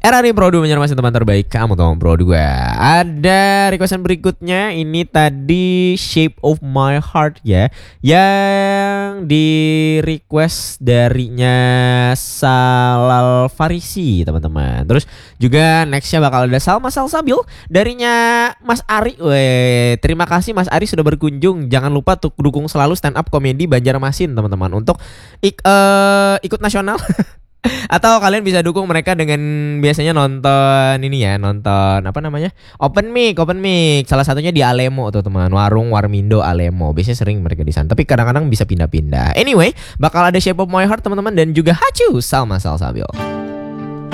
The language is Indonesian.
RRI Pro 2 masih teman terbaik kamu teman Pro 2. Ada requestan berikutnya. Ini tadi Shape of My Heart ya, yang di request darinya Salal Farisi teman-teman. Terus juga nextnya bakal ada Salma Salsabil darinya Mas Ari. Weh, terima kasih Mas Ari sudah berkunjung. Jangan lupa tuh dukung selalu stand up komedi Banjarmasin teman-teman untuk ikut nasional. Atau kalian bisa dukung mereka dengan biasanya nonton ini ya, nonton apa namanya, open mic. Salah satunya di Alemo tuh teman, warung Warmindo Alemo. Biasanya sering mereka di sana, tapi kadang-kadang bisa pindah-pindah. Anyway, bakal ada Shape of My Heart teman-teman, dan juga Hachu Salma Salsabil.